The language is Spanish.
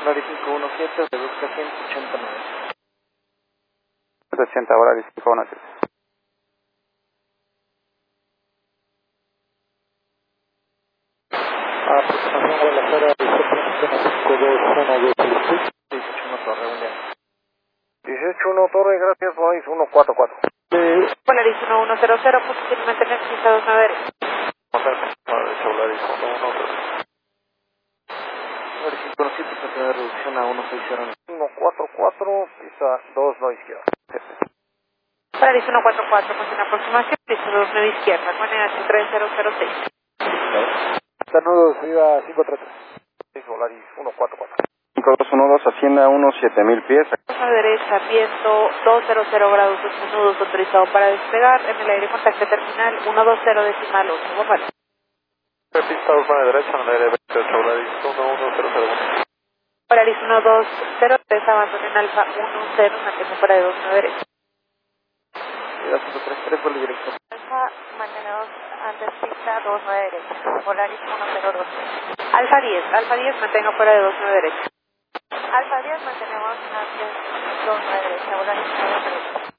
Volaris 517, reduzca 189. 60, Volaris 517. Aproximación Guadalajara, 5212. 181 Torre, buen día. 181 Torre, gracias, Volaris 144. Volaris 1100, posición mantener pista 29 derecha. Volaris 113. Volaris 517, cantidad de reducción a 160. 144, pista 2, no izquierda. Volaris 144, posición aproximación, pista 29 izquierda, manejación 3006. Saludos, viva 533. Volaris 144. 5212, ascienda a unos 7000 pies. A derecha, viento 200 grados, 8 nudos, autorizado para despegar, en el aire contacto terminal 120 decimal 8, Volaris. Pista 2 para derecha, en el aire 28, Volaris 11001. Volaris 1203, abandonen alfa 10, mantengo para de 29 derecha. Viva 533, vuelo directo. Alfa, manteneos antes pista 29 derecha. Volaris 1012. Alfa 10, mantenga fuera de 29 derecha. Alfa 10, mantenemos antes 29 derecha. Volaris 10 derecha.